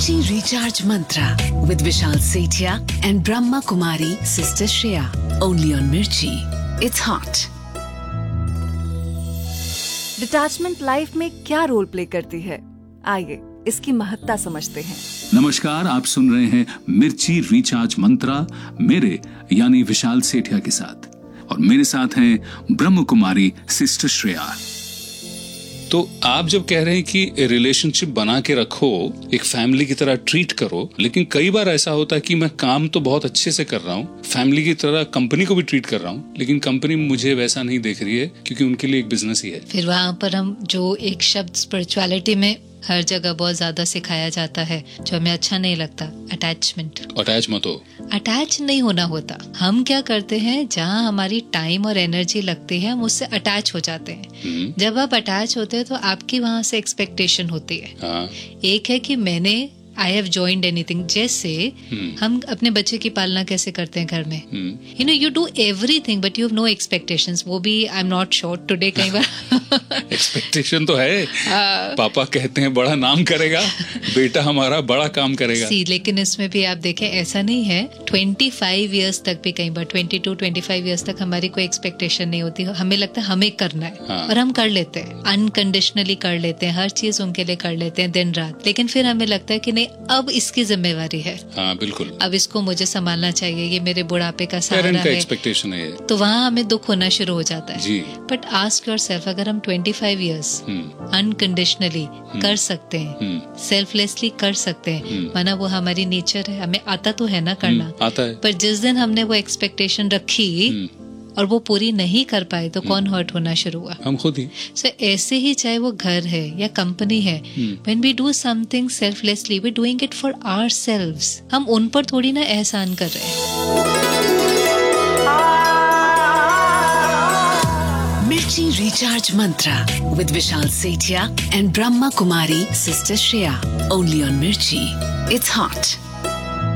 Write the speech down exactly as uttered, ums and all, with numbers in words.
Mirchi Recharge Mantra with Vishal Sethia and Brahma Kumari Sister Shreya. Only on Mirchi. It's hot. Detachment life में क्या role play करती है, आइए इसकी महत्ता समझते हैं। नमस्कार, आप सुन रहे हैं मिर्ची रिचार्ज मंत्रा मेरे यानी विशाल सेठिया के साथ, और मेरे साथ हैं ब्रह्म कुमारी सिस्टर श्रेया। तो आप जब कह रहे हैं कि रिलेशनशिप बना के रखो, एक फैमिली की तरह ट्रीट करो, लेकिन कई बार ऐसा होता है कि मैं काम तो बहुत अच्छे से कर रहा हूँ, फैमिली की तरह कंपनी को भी ट्रीट कर रहा हूँ, लेकिन कंपनी मुझे वैसा नहीं देख रही है क्योंकि उनके लिए एक बिजनेस ही है। फिर वहाँ पर हम जो एक शब्द स्पिरिचुअलिटी में हर जगह बहुत ज्यादा सिखाया जाता है, जो हमें अच्छा नहीं लगता, अटैचमेंट। अटैच मत हो। अटैच नहीं होना होता। हम क्या करते हैं, जहाँ हमारी टाइम और एनर्जी लगती है हम उससे अटैच हो जाते हैं। जब आप अटैच होते हैं तो आपकी वहाँ से एक्सपेक्टेशन होती है। हाँ। एक है कि मैंने आई हैव जॉइंड एनीथिंग, जैसे hmm. हम अपने बच्चे की पालना कैसे करते हैं घर में, you know you do everything but you have no expectations. वो भी I am not sure today कई बार एक्सपेक्टेशन तो है, uh, पापा कहते हैं बड़ा नाम करेगा, बेटा हमारा बड़ा काम करेगा। सी, लेकिन इसमें भी आप देखें ऐसा नहीं है। पच्चीस इयर्स तक भी कई बार बाईस, पच्चीस इयर्स तक हमारी कोई एक्सपेक्टेशन नहीं होती, हमें लगता है हमें करना है। हाँ. और हम कर लेते हैं, अनकंडीशनली कर लेते हैं, हर चीज उनके लिए कर लेते हैं दिन रात, लेकिन फिर हमें लगता है कि अब इसकी जिम्मेवारी है। हाँ, बिल्कुल। अब इसको मुझे संभालना चाहिए, ये मेरे बुढ़ापे का सहारा है, एक्सपेक्टेशन है। तो वहाँ हमें दुख होना शुरू हो जाता है। बट आस्क योरसेल्फ, अगर हम पच्चीस इयर्स अनकंडीशनली कर सकते हैं, सेल्फलेसली कर सकते हैं, माना वो हमारी नेचर है, हमें आता तो है ना करना, आता है। पर जिस दिन हमने वो एक्सपेक्टेशन रखी और वो पूरी नहीं कर पाए तो कौन हर्ट होना शुरू हुआ? हम खुद ही। सो so, ऐसे ही चाहे वो घर है या कंपनी है, when we do something selflessly we doing it for ourselves. हम उन पर थोड़ी ना एहसान कर रहे हैं। मिर्ची recharge Mantra with Vishal Sethia and Brahma Kumari sister Shreya. Only on मिर्ची। It's hot.